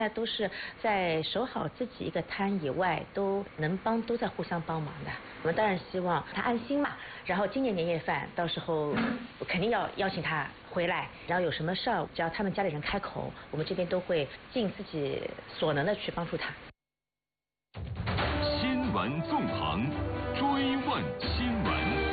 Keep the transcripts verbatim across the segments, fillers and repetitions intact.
大家都是在守好自己一个摊以外，都能帮，都在互相帮忙的。我们当然希望他安心嘛。然后今年年夜饭，到时候我肯定要邀请他回来。然后有什么事儿，只要他们家里人开口，我们这边都会尽自己所能的去帮助他。 新闻纵横，追问新闻。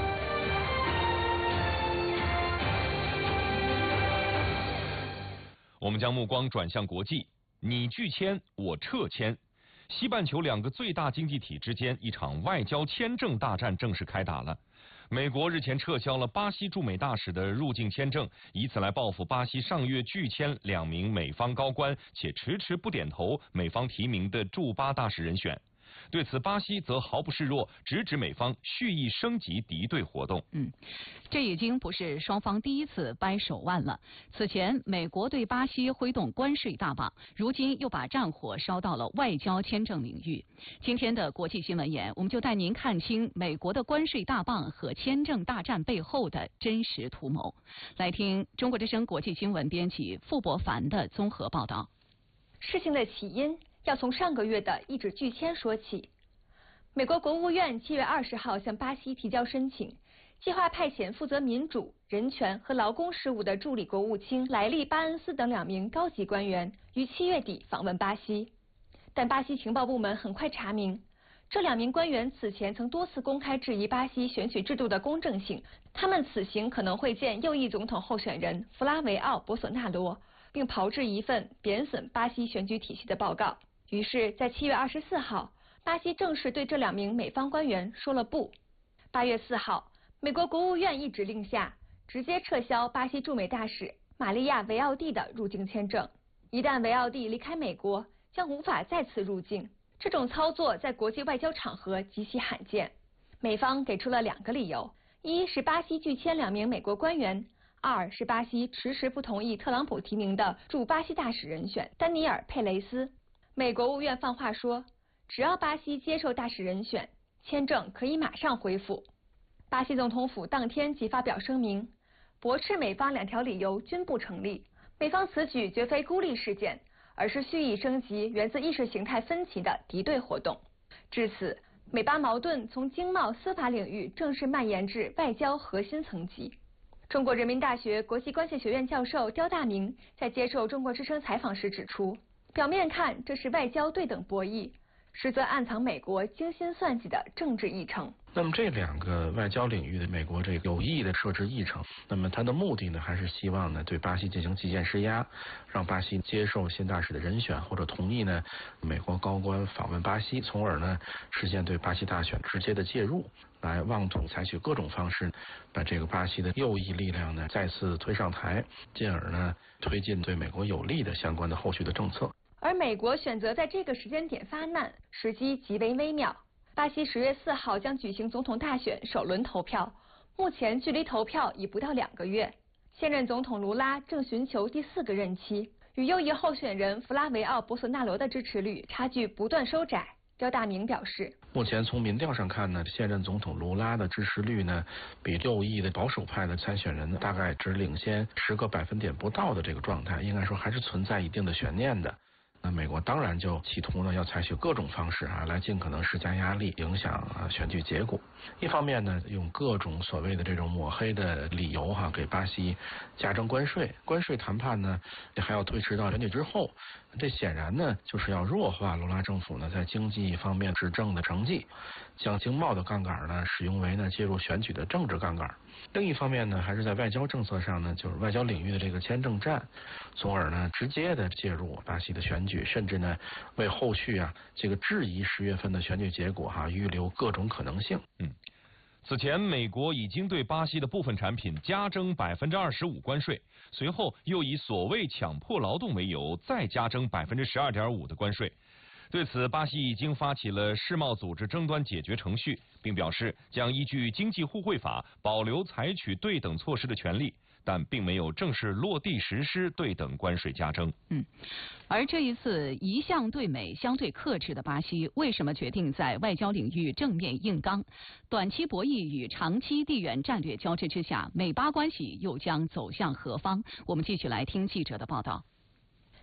我们将目光转向国际，你拒签，我撤签。西半球两个最大经济体之间一场外交签证大战正式开打了。美国日前撤销了巴西驻美大使的入境签证，以此来报复巴西上月拒签两名美方高官且迟迟不点头美方提名的驻巴大使人选。对此，巴西则毫不示弱，直指美方蓄意升级敌对活动。 嗯，这已经不是双方第一次掰手腕了。此前，美国对巴西挥动关税大棒，如今又把战火烧到了外交签证领域。今天的国际新闻眼，我们就带您看清美国的关税大棒和签证大战背后的真实图谋。来听中国之声国际新闻编辑傅博凡的综合报道。 事情的起因要从上个月的一纸拒签说起。美国国务院七月二十号向巴西提交申请，计划派遣负责民主、人权和劳工事务的助理国务卿莱利·巴恩斯等两名高级官员于七月底访问巴西。但巴西情报部门很快查明，这两名官员此前曾多次公开质疑巴西选举制度的公正性，他们此行可能会见右翼总统候选人弗拉维奥·博索纳罗，并炮制一份贬损巴西选举体系的报告。于是，在七月二十四号，巴西正式对这两名美方官员说了不。八月四号，美国国务院一指令下，直接撤销巴西驻美大使玛利亚·维奥蒂的入境签证。一旦维奥蒂离开美国，将无法再次入境。这种操作在国际外交场合极其罕见。美方给出了两个理由：一是巴西拒签两名美国官员；二是巴西迟迟不同意特朗普提名的驻巴西大使人选丹尼尔·佩雷斯。美国务院放话说，只要巴西接受大使人选，签证可以马上恢复。巴西总统府当天即发表声明，驳斥美方两条理由均不成立。美方此举绝非孤立事件，而是蓄意升级源自意识形态分歧的敌对活动。至此，美巴矛盾从经贸司法领域正式蔓延至外交核心层级。中国人民大学国际关系学院教授刁大明在接受中国之声采访时指出，表面看这是外交对等博弈，实则暗藏美国精心算计的政治议程。 那么这两个外交领域的美国这个有意的设置议程，那么它的目的呢，还是希望呢对巴西进行极限施压，让巴西接受新大使的人选，或者同意呢美国高官访问巴西，从而呢实现对巴西大选直接的介入，来妄图采取各种方式把这个巴西的右翼力量呢再次推上台，进而呢推进对美国有利的相关的后续的政策。 而美国选择在这个时间点发难，时机极为微妙。巴西十月四号将举行总统大选首轮投票，目前距离投票已不到两个月。现任总统卢拉正寻求第四个任期，与右翼候选人弗拉维奥·博索纳罗的支持率差距不断收窄。刁大明表示， 目前从民调上看呢，现任总统卢拉的支持率呢，比右翼的保守派的参选人呢，大概只领先十个百分点不到的这个状态，应该说还是存在一定的悬念的。那美国当然就企图呢，要采取各种方式啊，来尽可能施加压力，影响啊选举结果。一方面呢，用各种所谓的这种抹黑的理由哈、啊，给巴西加征关税，关税谈判呢还要推迟到选举之后。这显然呢，就是要弱化卢拉政府呢在经济方面执政的成绩，将经贸的杠杆呢使用为呢介入选举的政治杠杆。另一方面呢，还是在外交政策上呢，就是外交领域的这个签证战，从而呢直接的介入巴西的选举，甚至呢为后续啊这个质疑十月份的选举结果哈、啊、预留各种可能性。 嗯。此前，美国已经对巴西的部分产品加征百分之二十五关税，随后又以所谓强迫劳动为由，再加征百分之十二点五的关税。对此，巴西已经发起了世贸组织争端解决程序，并表示将依据经济互惠法保留采取对等措施的权利，但并没有正式落地实施对等关税加征。 嗯，而这一次一向对美相对克制的巴西，为什么决定在外交领域正面硬刚？短期博弈与长期地缘战略交织之下，美巴关系又将走向何方？我们继续来听记者的报道。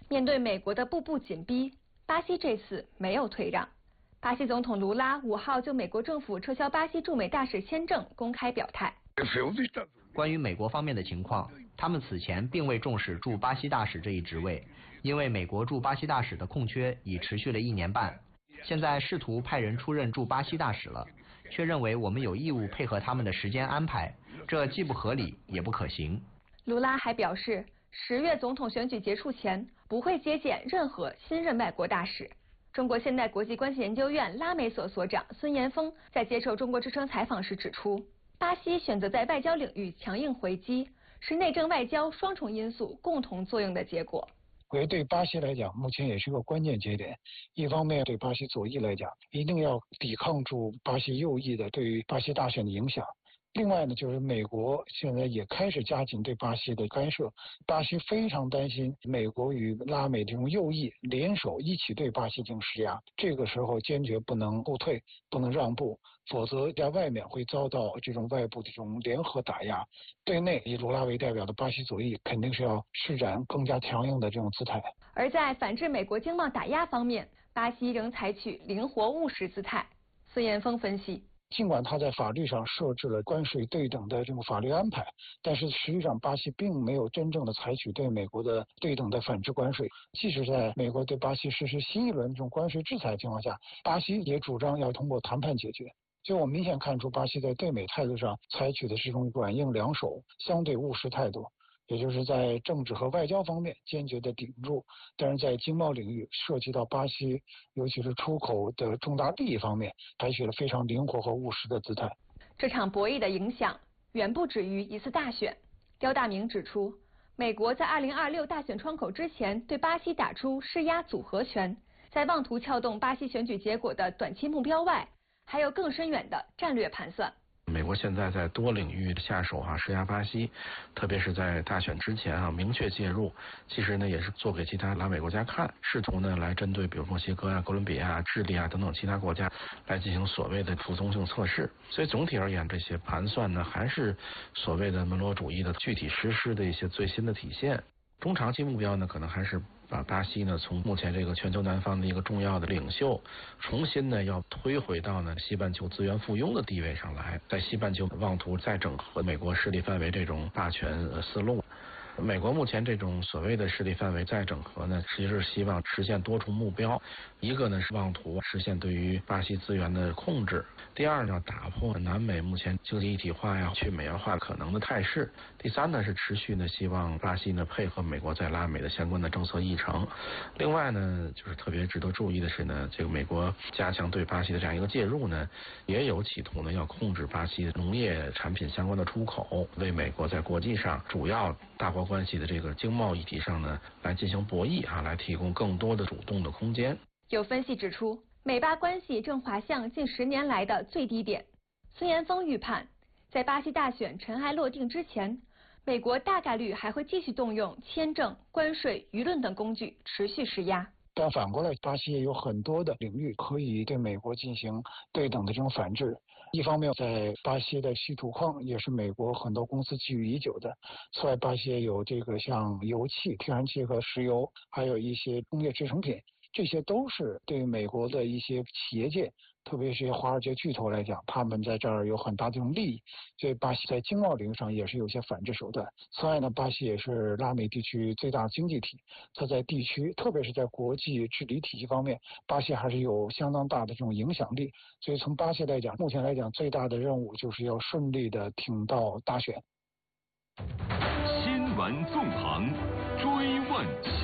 面对美国的步步紧逼，巴西这次没有退让。巴西总统卢拉五号就美国政府撤销巴西驻美大使签证公开表态。 关于美国方面的情况，他们此前并未重视驻巴西大使这一职位，因为美国驻巴西大使的空缺已持续了一年半。现在试图派人出任驻巴西大使了，却认为我们有义务配合他们的时间安排，这既不合理也不可行。 卢拉还表示，十月总统选举结束前不会接见任何新任外国大使。中国现代国际关系研究院拉美所所长孙延峰在接受中国之声采访时指出，巴西选择在外交领域强硬回击，是内政外交双重因素共同作用的结果。 我觉得对巴西来讲，目前也是个关键节点。一方面，对巴西左翼来讲，一定要抵抗住巴西右翼的对于巴西大选的影响。另外呢，就是美国现在也开始加紧对巴西的干涉，巴西非常担心美国与拉美这种右翼联手一起对巴西进行施压，这个时候坚决不能后退，不能让步，否则在外面会遭到这种外部的这种联合打压。对内以卢拉为代表的巴西左翼肯定是要施展更加强硬的这种姿态。 而在反制美国经贸打压方面，巴西仍采取灵活务实姿态。孙延峰分析， 尽管他在法律上设置了关税对等的这种法律安排，但是实际上巴西并没有真正的采取对美国的对等的反制关税。即使在美国对巴西实施新一轮这种关税制裁的情况下，巴西也主张要通过谈判解决。所以我明显看出，巴西在对美态度上采取的是一种软硬两手、相对务实态度，也就是在政治和外交方面坚决的顶住，但是在经贸领域涉及到巴西，尤其是出口的重大利益方面，采取了非常灵活和务实的姿态。 这场博弈的影响远不止于一次大选。刁大明指出，美国在二零二六大选窗口之前对巴西打出施压组合拳，在妄图撬动巴西选举结果的短期目标外，还有更深远的战略盘算。 美国现在在多领域下手哈、啊、施压巴西，特别是在大选之前啊明确介入，其实呢也是做给其他拉美国家看，试图呢来针对比如墨西哥啊、哥伦比亚、智利啊等等其他国家来进行所谓的服从性测试。所以总体而言，这些盘算呢还是所谓的门罗主义的具体实施的一些最新的体现。中长期目标呢，可能还是把巴西呢从目前这个全球南方的一个重要的领袖，重新呢要推回到呢西半球资源附庸的地位上来，在西半球妄图再整合美国势力范围这种霸权思路。美国目前这种所谓的势力范围再整合呢，其实是希望实现多重目标。一个呢是妄图实现对于巴西资源的控制，第二呢打破南美目前经济一体化呀、去美元化可能的态势，第三呢是持续呢希望巴西呢配合美国在拉美的相关的政策议程。另外呢，就是特别值得注意的是呢，这个美国加强对巴西的这样一个介入呢，也有企图呢要控制巴西农业产品相关的出口，为美国在国际上主要大国关系的这个经贸议题上呢，来进行博弈啊，来提供更多的主动的空间。 有分析指出，美巴关系正滑向近十年来的最低点。孙延峰预判，在巴西大选尘埃落定之前，美国大概率还会继续动用签证、关税、舆论等工具持续施压。 但反过来，巴西也有很多的领域可以对美国进行对等的这种反制。一方面，在巴西的稀土矿也是美国很多公司觊觎已久的。此外，巴西也有这个像油气、天然气和石油，还有一些工业制成品，这些都是对美国的一些企业界，特别是华尔街巨头来讲，他们在这儿有很大的这种利益，所以巴西在经贸领域上也是有些反制手段。此外呢，巴西也是拉美地区最大的经济体，它在地区，特别是在国际治理体系方面，巴西还是有相当大的这种影响力。所以从巴西来讲，目前来讲最大的任务就是要顺利的挺到大选。 新闻纵横，追问。